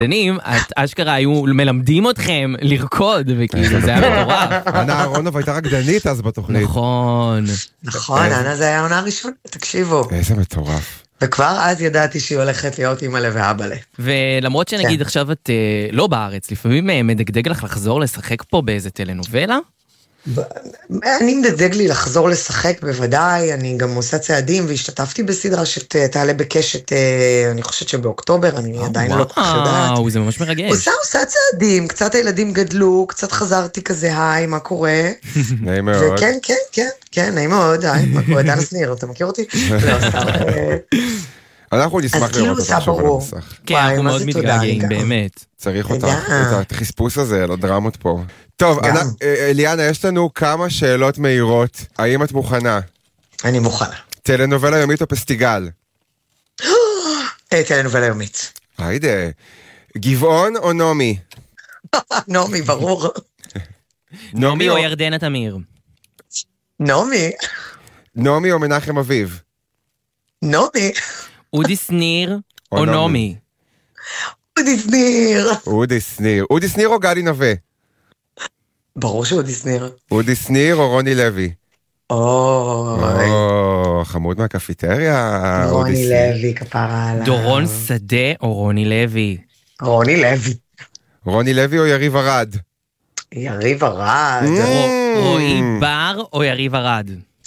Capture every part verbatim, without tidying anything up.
דנים, את אשכרה היו מלמדים אתכם לרקוד, וכאילו זה היה מטורף. אנה אהרונוב הייתה רקדנית אז בתוכנית. נכון. נכון, אנה זה היה העונה הראשונה, תקשיבו. איזה מטורף. וכבר אז ידעתי שהיא הולכת להיות אימא ואבאלה. ולמרות שנגיד עכשיו את לא בארץ, לפעמים מדגדג לך לחזור לשחק פה באיזה טלנובלה? אני מדגדג לי לחזור לשחק בוודאי, אני גם עושה צעדים והשתתפתי בסדרה שתעלה בקשת, אני חושבת שבאוקטובר, אני עדיין לא כך יודעת. וואו, זה ממש מרגש. עושה, עושה צעדים, קצת הילדים גדלו, קצת חזרתי כזה, היי, מה קורה? נעים מאוד. וכן, כן, כן, כן, נעים מאוד, היי, מה קורה? דנה שניר, אתה מכיר אותי? לא, סתם. אנחנו נשמח לראות אותך שוב על המסך. כן, אנחנו מאוד מתגעגעים, באמת. צריך אותך, את החספוס הזה, על הדרמות פה. טוב, אליאנה, יש לנו כמה שאלות מהירות. האם את מוכנה? אני מוכנה. טלנובלה יומית או פסטיגל? טלנובלה יומית. היידה. גבעון או נומי? נומי, ברור. נומי או ירדנה תמיר? נומי. נומי או מנחם אביב? נומי. אודי שניר או נומי? אודי שניר. אודי שניר. אודי שניר או גלי נווה? ברור שאודי שניר. אודי שניר או רוני לוי? אוי. או, חמוד מהקפיטריה. רוני לוי, כפרה עליו. דורון שדה או רוני לוי? רוני לוי. רוני לוי או יריב ארד? יריב ארד. רועי בר או יריב ארד?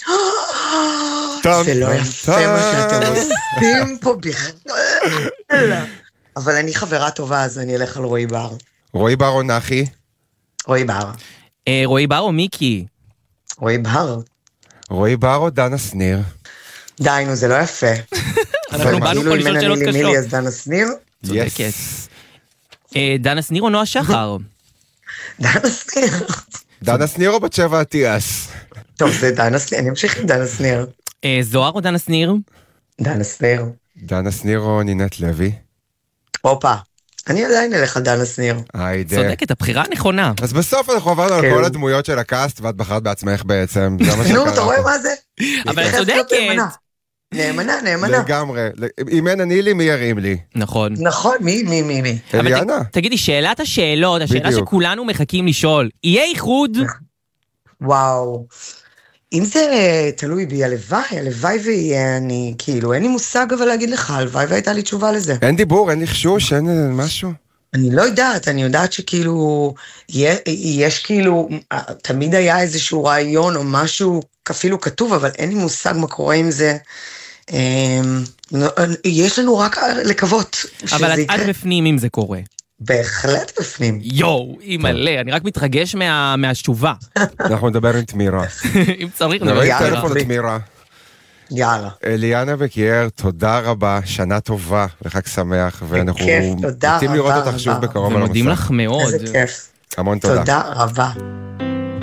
זה לא יפה מה שאתם עושים פה בכלל. אבל אני חברה טובה, אז אני אלך על רועי בר. רועי בר או נחי? רועי בר. רועי בר או מיקי? רועי בר. רועי בר או דנה שניר? די, נו, זה לא יפה. אנחנו באנו פה לשאול שאלות קשות. מילי, אז דנה שניר? צודקת. דנה שניר או נועה שחר? דנה שניר. דנה שניר או בת שבע עתיאס? טוב, זה דנה שניר, אני אמשיך עם דנה שניר. זוהר או דנה שניר? דנה שניר. דנה שניר או נינת לוי? הופה. אני עדיין אלך על דנה שניר. צודקת, הבחירה נכונה. אז בסוף אנחנו עברנו על כל הדמויות של הקאסט, ואת בחרת בעצמך בעצם. נו, אתה רואה מה זה? אבל צודקת. נאמנה, נאמנה. לגמרי. אם אין אני לי, מי ירים לי? נכון. נכון, מי, מי, מי, מי. אליאנה. תגידי, שאלת השאלות, השאלה שכולנו מחכים לשאול, יהיה איחוד? וואו. אם זה תלוי בי, הלוואי, הלוואי ויהיה, אני, כאילו, אין לי מושג אבל להגיד לך, הלוואי והייתה לי תשובה לזה. אין דיבור, אין לחשוש, אין משהו? אני לא יודעת, אני יודעת שכאילו, יש כאילו, תמיד היה איזשהו רעיון או משהו, אפילו כתוב, אבל אין לי מושג מה קורה עם זה. יש לנו רק לקוות. אבל את בפנים אם זה קורה. בהחלט בפנים. יואו, היא מלא, אני רק מתרגש מהתשובה. אנחנו נדבר עם תמירה. אם צריך, נדבר עם טלפון לתמירה. יאללה. אליאנה וקייר, תודה רבה, שנה טובה וחג שמח, ואנחנו רוצים לראות אותך שוב בקרוב על המסך. ומודים לך מאוד. איזה כיף. המון תודה. תודה רבה.